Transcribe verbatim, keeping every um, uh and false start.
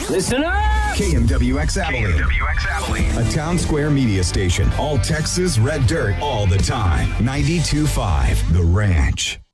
Listen up! K M W X Abilene. K M W X Abilene. A Town Square media station. All Texas red dirt all the time. ninety-two point five The Ranch.